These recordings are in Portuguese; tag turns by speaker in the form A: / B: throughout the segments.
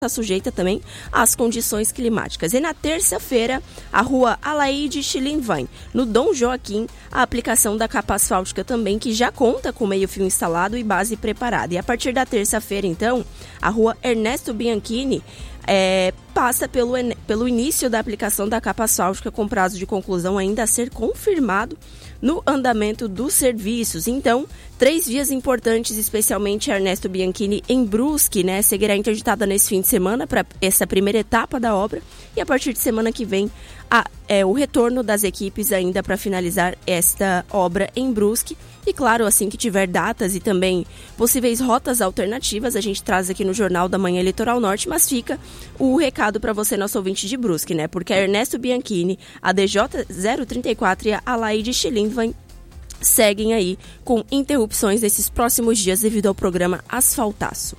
A: está sujeita também às condições climáticas. E na terça-feira, a rua Alaide Schillenwein, no Dom Joaquim, a aplicação da capa asfáltica também, que já conta com meio-fio instalado e base preparada. E a partir da terça-feira, então, a rua Ernesto Bianchini passa pelo início da aplicação da capa asfáltica, com prazo de conclusão ainda a ser confirmado no andamento dos serviços. Então, 3 vias importantes, especialmente Ernesto Bianchini em Brusque, seguirá interditada nesse fim de semana para essa primeira etapa da obra, e a partir de semana que vem o retorno das equipes ainda para finalizar esta obra em Brusque. E claro, assim que tiver datas e também possíveis rotas alternativas, a gente traz aqui no Jornal da Manhã Litoral Norte, mas fica o recado para você, nosso ouvinte de Brusque, porque a Ernesto Bianchini, a DJ 034 e a Alaide Schillenwein seguem aí com interrupções nesses próximos dias devido ao programa Asfaltaço.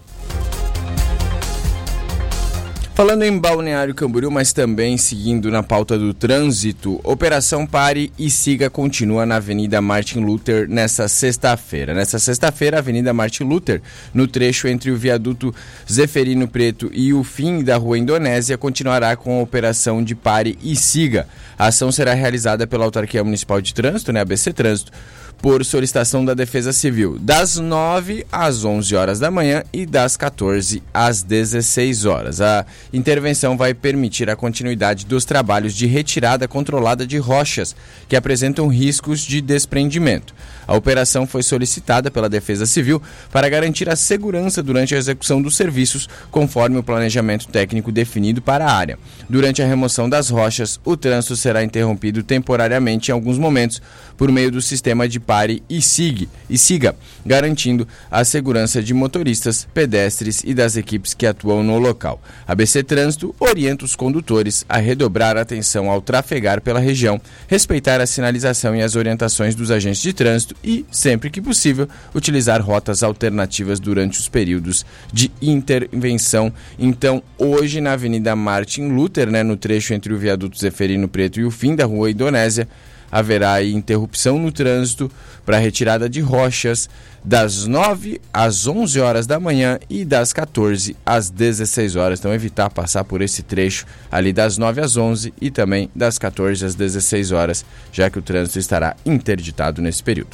B: Falando em Balneário Camboriú, mas também seguindo na pauta do trânsito, Operação Pare e Siga continua na Avenida Martin Luther nesta sexta-feira. Nesta sexta-feira, a Avenida Martin Luther, no trecho entre o viaduto Zeferino Preto e o fim da Rua Indonésia, continuará com a operação de Pare e Siga. A ação será realizada pela Autarquia Municipal de Trânsito, ABC Trânsito, por solicitação da Defesa Civil, das 9 às 11 horas da manhã e das 14 às 16 horas. A intervenção vai permitir a continuidade dos trabalhos de retirada controlada de rochas que apresentam riscos de desprendimento. A operação foi solicitada pela Defesa Civil para garantir a segurança durante a execução dos serviços, conforme o planejamento técnico definido para a área. Durante a remoção das rochas, o trânsito será interrompido temporariamente em alguns momentos por meio do sistema de Pare e Siga, garantindo a segurança de motoristas, pedestres e das equipes que atuam no local. A ABC Trânsito orienta os condutores a redobrar a atenção ao trafegar pela região, respeitar a sinalização e as orientações dos agentes de trânsito e, sempre que possível, utilizar rotas alternativas durante os períodos de intervenção. Então, hoje na Avenida Martin Luther, no trecho entre o viaduto Zeferino Preto e o fim da Rua Indonésia, haverá aí interrupção no trânsito para retirada de rochas das 9 às 11 horas da manhã e das 14 às 16 horas. Então, evitar passar por esse trecho ali das 9 às 11 e também das 14 às 16 horas, já que o trânsito estará interditado nesse período.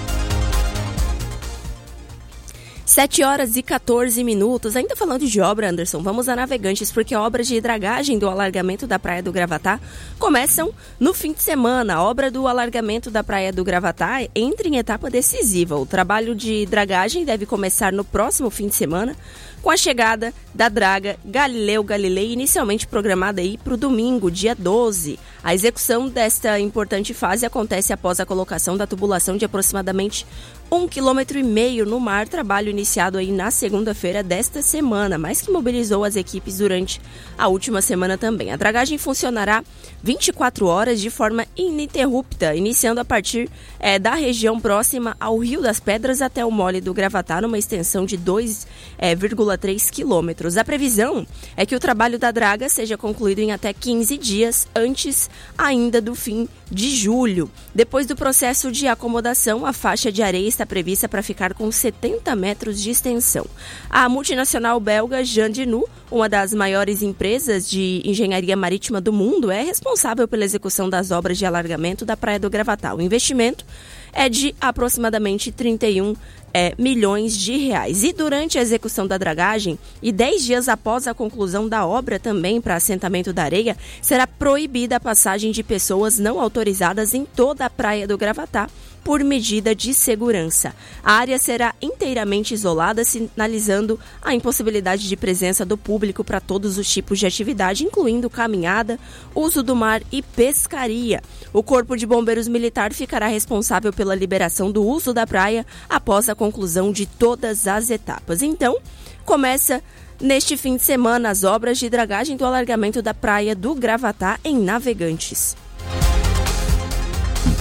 A: 7 horas e 14 minutos. Ainda falando de obra, Anderson, vamos a Navegantes, porque obras de dragagem do alargamento da Praia do Gravatá começam no fim de semana. A obra do alargamento da Praia do Gravatá entra em etapa decisiva. O trabalho de dragagem deve começar no próximo fim de semana, com a chegada da draga Galileu Galilei, inicialmente programada aí para o domingo, dia 12. A execução desta importante fase acontece após a colocação da tubulação de aproximadamente 1,5 km no mar, trabalho iniciado aí na segunda-feira desta semana, mas que mobilizou as equipes durante a última semana também. A dragagem funcionará 24 horas de forma ininterrupta, iniciando a partir da região próxima ao Rio das Pedras até o Mole do Gravatá, numa extensão de 2,3 quilômetros. A previsão é que o trabalho da draga seja concluído em até 15 dias antes ainda do fim de julho. Depois do processo de acomodação, a faixa de areia está prevista para ficar com 70 metros de extensão. A multinacional belga Jandinu, uma das maiores empresas de engenharia marítima do mundo, é responsável pela execução das obras de alargamento da Praia do Gravatá. O investimento é de aproximadamente 31 milhões de reais. E durante a execução da dragagem e 10 dias após a conclusão da obra também para assentamento da areia, será proibida a passagem de pessoas não autorizadas em toda a Praia do Gravatá por medida de segurança. A área será inteiramente isolada, sinalizando a impossibilidade de presença do público para todos os tipos de atividade, incluindo caminhada, uso do mar e pescaria. O Corpo de Bombeiros Militar ficará responsável pela liberação do uso da praia após a conclusão de todas as etapas. Então, começa neste fim de semana as obras de dragagem do alargamento da Praia do Gravatá em Navegantes.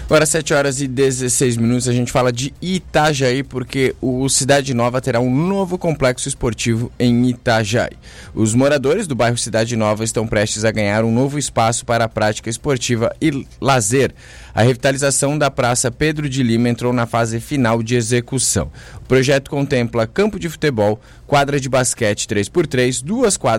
B: Agora 7 horas e 16 minutos, a gente fala de Itajaí, porque o Cidade Nova terá um novo complexo esportivo em Itajaí. Os moradores do bairro Cidade Nova estão prestes a ganhar um novo espaço para a prática esportiva e lazer. A revitalização da Praça Pedro de Lima entrou na fase final de execução. O projeto contempla campo de futebol, quadra de basquete 3x3, 2 quadras